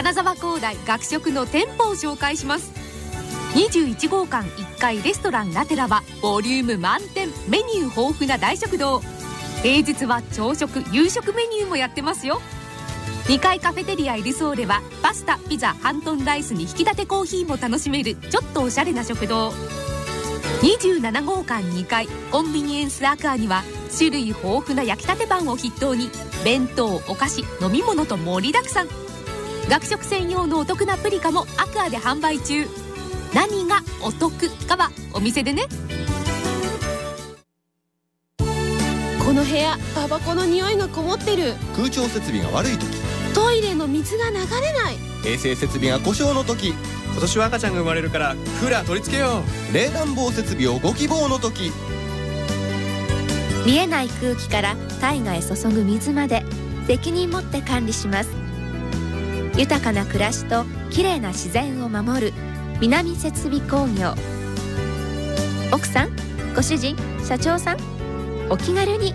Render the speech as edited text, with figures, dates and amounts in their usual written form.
金沢工大学食の店舗を紹介します。21号館1階レストランラテラはボリューム満点、メニュー豊富な大食堂。平日は朝食夕食メニューもやってますよ。2階カフェテリアエルソーレはパスタ、ピザ、ハントンライスに引き立てコーヒーも楽しめるちょっとおしゃれな食堂。27号館2階コンビニエンスアクアには種類豊富な焼きたてパンを筆頭に弁当、お菓子、飲み物と盛りだくさん。学食専用のお得なプリカもアクアで販売中。何がお得かはお店でね。 この部屋タバコの匂いがこもってる。 空調設備が悪い時、 トイレの水が流れない。 衛生設備が故障の時、 今年は赤ちゃんが生まれるからクーラー取り付けよう。 冷暖房設備をご希望の時。 見えない空気から体外へ注ぐ水まで責任持って管理します。豊かな暮らしときれいな自然を守る南設備工業。奥さん、ご主人、社長さん、お気軽に